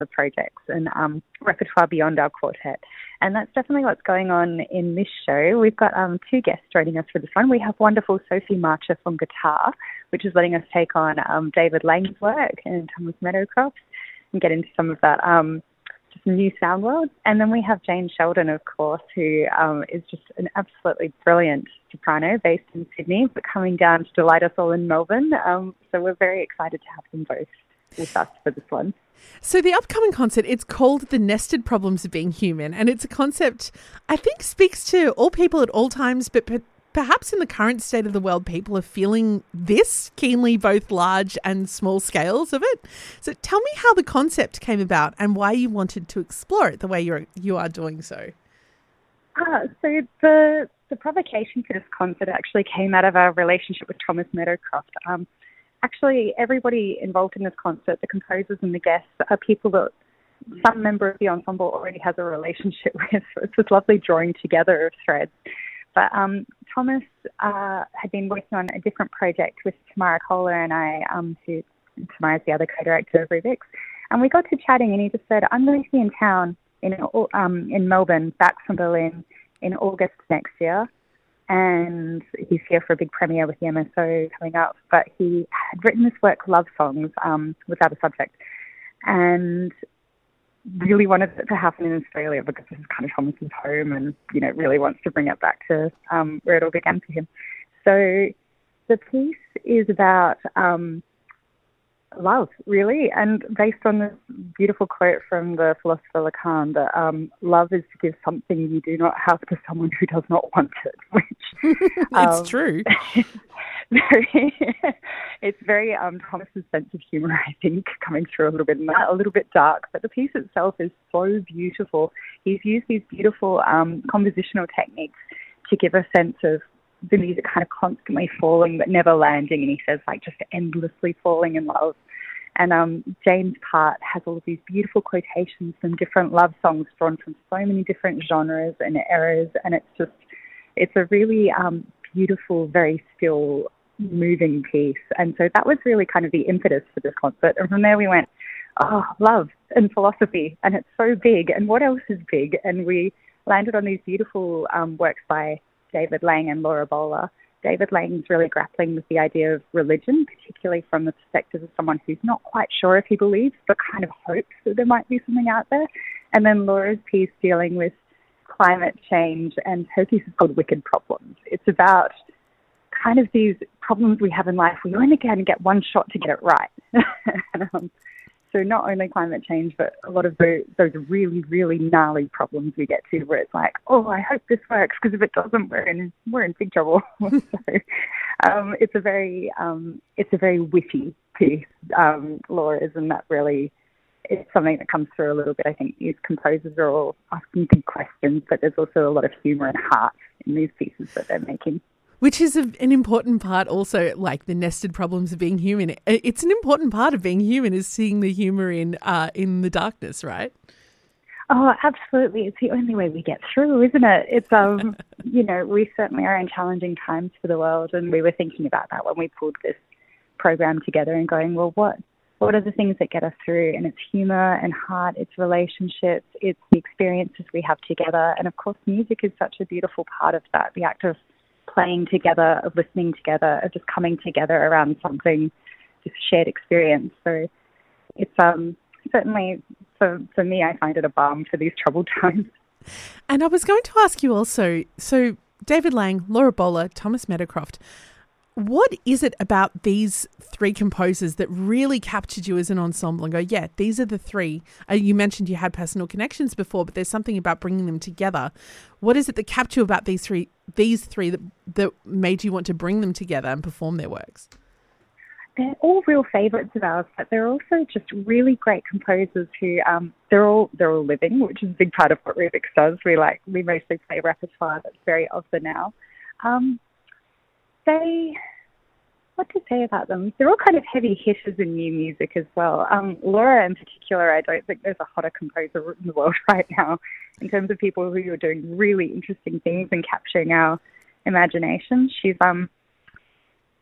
the projects and repertoire beyond our quartet. And that's definitely what's going on in this show. We've got two guests joining us for this one. We have wonderful Sophie Marcher on guitar, which is letting us take on David Lang's work and Thomas Meadowcroft and get into some of that just new sound world. And then we have Jane Sheldon, of course, who is just an absolutely brilliant soprano based in Sydney, but coming down to delight us all in Melbourne. So we're very excited to have them both with us for this one. So the upcoming concert, it's called The Nested Problems of Being Human, and it's a concept I think speaks to all people at all times, but perhaps in the current state of the world, people are feeling this keenly, both large and small scales of it. So tell me how the concept came about and why you wanted to explore it the way you are doing so. So the provocation for this concert actually came out of our relationship with Thomas Meadowcroft. Actually, everybody involved in this concert, the composers and the guests, are people that some member of the ensemble already has a relationship with. So it's this lovely drawing together of threads. But Thomas had been working on a different project with Tamara Kohler and I, who Tamara's the other co-director of Rubik's. And we got to chatting and he just said, I'm going to be in town in Melbourne, back from Berlin, in August next year. And he's here for a big premiere with the MSO coming up. But he had written this work, Love Songs, without a subject, and really wanted it to happen in Australia because this is kind of Thomas's home and, really wants to bring it back to where it all began for him. So the piece is about love, really, and based on this beautiful quote from the philosopher Lacan that love is to give something you do not have to someone who does not want it, which it's true. It's very Thomas's sense of humour, I think, coming through a little bit, and that a little bit dark, but the piece itself is so beautiful. He's used these beautiful compositional techniques to give a sense of the music kind of constantly falling but never landing, and he says just endlessly falling in love. And Jane's part has all of these beautiful quotations from different love songs drawn from so many different genres and eras, and it's a really beautiful, very still, moving piece. And so that was really kind of the impetus for this concert. And from there we went, love and philosophy, and it's so big, and what else is big? And we landed on these beautiful works by David Lang and Laura Bowler. David Lang's really grappling with the idea of religion, particularly from the perspective of someone who's not quite sure if he believes, but kind of hopes that there might be something out there. And then Laura's piece dealing with climate change, and her piece is called Wicked Problems. It's about kind of these problems we have in life. We only can get one shot to get it right. So not only climate change, but a lot of those really, really gnarly problems we get to where it's like, I hope this works, because if it doesn't, we're in big trouble. So it's a very witty piece, Laura's, and that really, it's something that comes through a little bit. I think these composers are all asking big questions, but there's also a lot of humour and heart in these pieces that they're making. Which is an important part also, like the nested problems of being human. It's an important part of being human is seeing the humour in the darkness, right? Oh, absolutely. It's the only way we get through, isn't it? It's, we certainly are in challenging times for the world, and we were thinking about that when we pulled this program together and going, well, what are the things that get us through? And it's humour and heart, it's relationships, it's the experiences we have together. And of course, music is such a beautiful part of that, the act of playing together, of listening together, of just coming together around something, this shared experience. So it's certainly, for me, I find it a balm for these troubled times. And I was going to ask you also, so David Lang, Laura Bowler, Thomas Meadowcroft, what is it about these three composers that really captured you as an ensemble and go, yeah, these are the three? You mentioned you had personal connections before, but there's something about bringing them together. What is it that captured you about these three that made you want to bring them together and perform their works? They're all real favourites of ours, but they're also just really great composers who they're all living, which is a big part of what Rubik's does. We mostly play repertoire that's very of the now. What to say about them? They're all kind of heavy hitters in new music as well. Laura in particular, I don't think there's a hotter composer in the world right now in terms of people who are doing really interesting things and capturing our imagination. She's a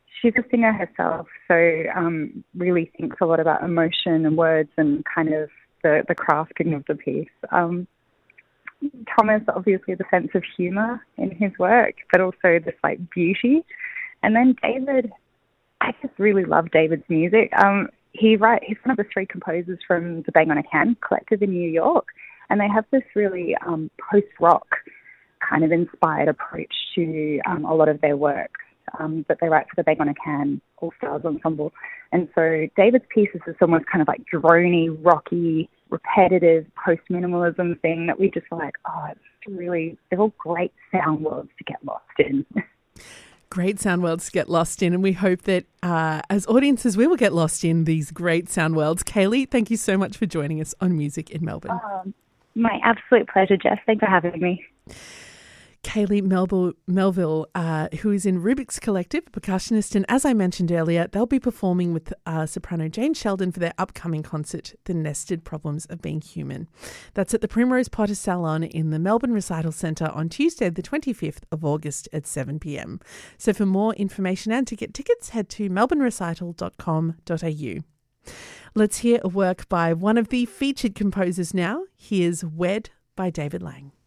singer herself, so really thinks a lot about emotion and words and kind of the crafting of the piece. Thomas, obviously, the sense of humour in his work, but also this beauty. And then David, I just really love David's music. He's one of the three composers from the Bang on a Can collective in New York, and they have this really post-rock kind of inspired approach to a lot of their work that they write for the Bang on a Can All Stars Ensemble. And so David's pieces is almost kind of droney, rocky, repetitive post-minimalism thing that we just they're all great sound worlds to get lost in. Great sound worlds to get lost in, and we hope that as audiences we will get lost in these great sound worlds. Kaylee, thank you so much for joining us on Music in Melbourne. My absolute pleasure, Jess. Thanks for having me. Kaylee Melville, who is in Rubik's Collective, a percussionist, and as I mentioned earlier, they'll be performing with soprano Jane Sheldon for their upcoming concert, The Nested Problems of Being Human. That's at the Primrose Potter Salon in the Melbourne Recital Centre on Tuesday the 25th of August at 7 p.m. So for more information and to get tickets, head to melbournerecital.com.au. Let's hear a work by one of the featured composers now. Here's Wed by David Lang.